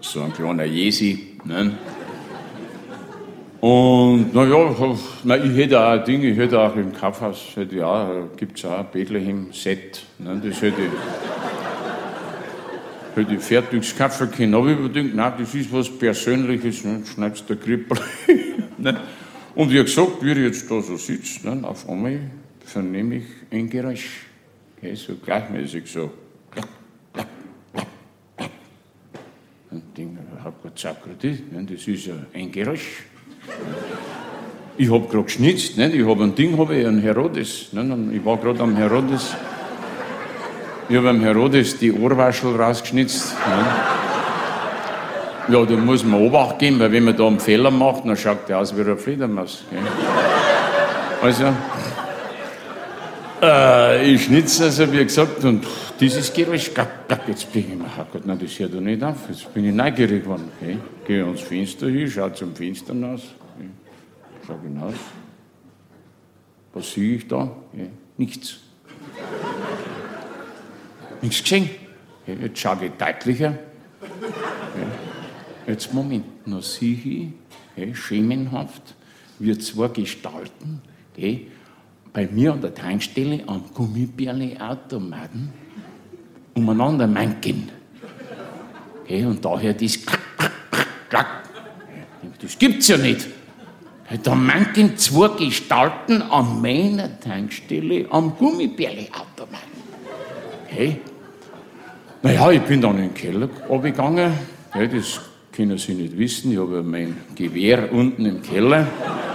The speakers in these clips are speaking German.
so ein kleiner Jesi. Ne? Und naja, ich hätte auch ein Ding, ich hätte auch im Kaufhaus, gibt es auch ein Bethlehem-Set. Ne? Das hätte ich fertiges Kaffee können. Aber ich habe gedacht, nein, das ist was Persönliches, ne? Schneidest der Krippel. Ne? Und wie gesagt, wie ich jetzt da so sitze, ne? Auf einmal vernehme ich ein Geräusch. Okay, so gleichmäßig so. Und ich denke, das ist ja ein Geräusch. Ich habe gerade geschnitzt, nicht? Ich habe einen Herodes. Nicht? Ich war gerade am Herodes. Ich habe am Herodes die Ohrwaschel rausgeschnitzt. Nicht? Ja, da muss man Obacht geben, weil wenn man da einen Fehler macht, dann schaut der aus wie eine Fledermaus. Gell? Also, ich schnitze, also wie gesagt, und dieses Geräusch, jetzt bin ich mir, oh Gott, nein, das hört doch nicht auf, jetzt bin ich neugierig geworden. Okay? Gehe ans Fenster hin, schaue zum Fenster hinaus, okay? Schau hinaus. Was sehe ich da? Okay? Nichts. Nichts gesehen. Okay? Jetzt schaue ich deutlicher. Okay? Jetzt Moment, noch sehe ich, okay, schemenhaft, wie zwei Gestalten, okay, bei mir an der Tankstelle am Gummibärle-Automaten umeinander manken. Okay, und daher das das gibt's ja nicht. Da manken zwei Gestalten an meiner Tankstelle am Gummibärle-Automaten. Okay. Naja, ich bin dann in den Keller runtergegangen. Okay, das können Sie nicht wissen. Ich habe mein Gewehr unten im Keller.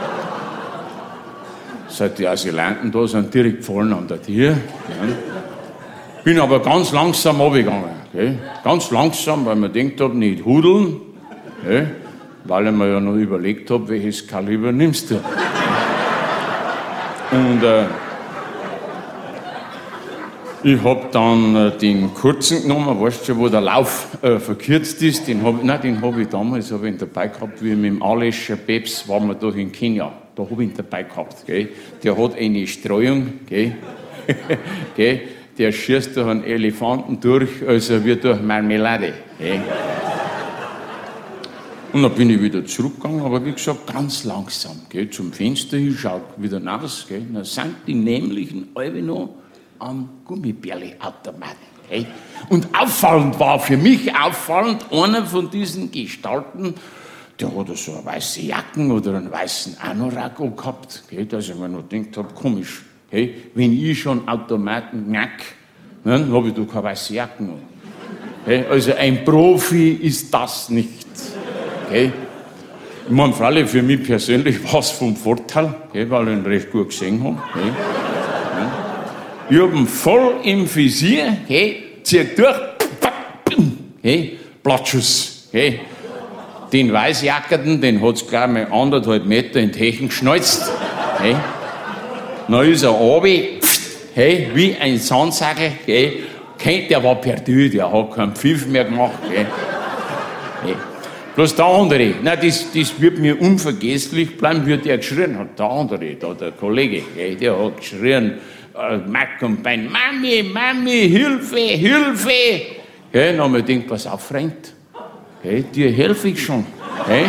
Seit die Asylanten da sind, direkt gefallen an der Tür. Ja. Bin aber ganz langsam runtergegangen. Okay. Ganz langsam, weil man denkt habe, nicht hudeln. Okay. Weil ich mir ja noch überlegt habe, welches Kaliber nimmst du. Und ich habe dann den kurzen genommen, weißt du schon, wo der Lauf verkürzt ist. Den habe ich damals dabei gehabt, wie mit dem Alescher Peps waren wir da in Kenia. Da habe ich ihn dabei gehabt. Gell. Der hat eine Streuung, gell. Gell. Der schießt durch einen Elefanten durch, also wie durch Marmelade. Gell. Und dann bin ich wieder zurückgegangen, aber wie gesagt, ganz langsam. Gell. Zum Fenster hin, schaut wieder raus. Gell. Dann sind die nämlichen alle noch am Gummibärle-Automaten. Okay? Und auffallend war für mich einer von diesen Gestalten, der hat so eine weiße Jacken oder einen weißen Anorak gehabt, okay? Dass ich mir noch gedacht habe, komisch, okay? Wenn ich schon Automaten knack, dann habe ich doch keine weiße Jacken. Okay? Also ein Profi ist das nicht. Okay? Ich meine, freilich für mich persönlich war es vom Vorteil, okay? Weil ich ihn recht gut gesehen habe. Okay? Ich habe ihn voll im Visier, okay, ziehe durch, okay, Plattschuss. Okay. Den Weißjackerten, den hat es gleich mal 1,5 Meter in die Hechen geschnalzt. Okay. Dann ist er runter, hey, wie ein Sandsackel. Okay. Der war perdu, der hat keinen Pfiff mehr gemacht. Okay. Okay. Bloß der andere, nein, das wird mir unvergesslich bleiben, wie der geschrien hat. Der andere, der Kollege, okay, der hat geschrien, Mack und Bein, Mami, Hilfe, Hilfe! Okay, dann habe ich gedacht, pass auf, Freund, okay, dir helfe ich schon. Okay.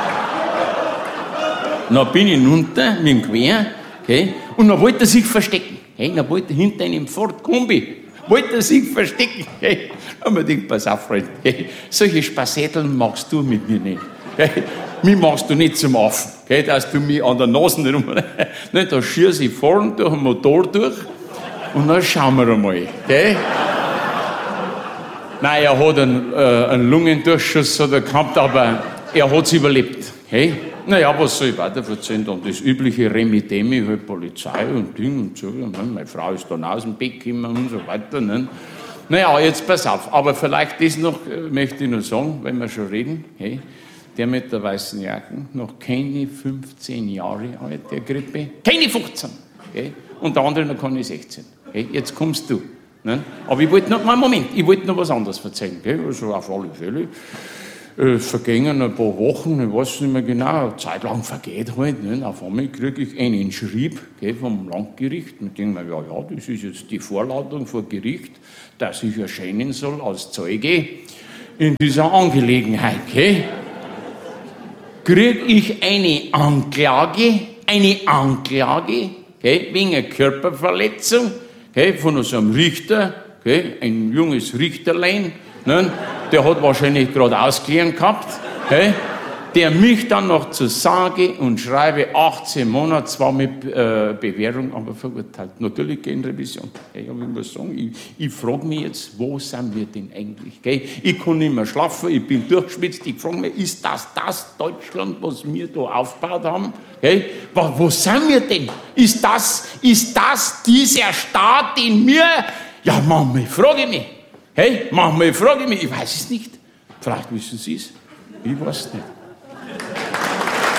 Dann bin ich runter mit dem Gewehr, okay, und dann wollte er sich verstecken. Okay, dann wollte er hinter einem Ford Kombi, wollte er sich verstecken. Okay. Dann habe ich gedacht, pass auf, Freund, okay, solche Spassetteln machst du mit mir nicht. Okay. Mich machst du nicht zum Affen, okay, dass du mich an der Nase rum. Da schieße ich vorne durch den Motor durch und dann schauen wir einmal. Okay. Nein, er hat einen Lungendurchschuss gehabt, aber er hat es überlebt. Okay. Naja, was soll ich weiter erzählen? Dann das übliche Remi-Demi, halt Polizei und Ding und so. Und meine Frau ist dann aus dem Bett gekommen und so weiter. Ne? Naja, jetzt pass auf. Aber vielleicht das noch, möchte ich noch sagen, wenn wir schon reden. Hey, der mit der weißen Jacke, noch keine 15 Jahre alt, der Grippe. Keine 15. Okay? Und der andere noch keine 16. Okay? Jetzt kommst du. Ne? Aber ich wollte noch was anderes erzählen. Okay? Also auf alle Fälle. Vergingen ein paar Wochen, ich weiß nicht mehr genau, eine Zeit lang vergeht halt. Ne? Auf einmal kriege ich einen Schrieb, okay, vom Landgericht. Und denke mir, ja, das ist jetzt die Vorladung vor Gericht, dass ich erscheinen soll als Zeuge in dieser Angelegenheit, gell, kriege ich eine Anklage, gell, wegen einer Körperverletzung, gell, von so einem Richter, gell, ein junges Richterlein, ne, der hat wahrscheinlich gerade ausgelernt gehabt, gell, der mich dann noch zu sage und schreibe 18 Monate, zwar mit Bewährung, aber verurteilt. Natürlich gegen Revision. Ich muss sagen, ich frage mich jetzt, wo sind wir denn eigentlich? Gell? Ich kann nicht mehr schlafen, ich bin durchgeschwitzt, ich frage mich, ist das Deutschland, was wir da aufgebaut haben? Gell? Wo sind wir denn? Ist das dieser Staat in mir? Ja, manchmal frage ich mich. Hey, manchmal frage ich mich, ich weiß es nicht. Vielleicht wissen Sie es, ich weiß es nicht.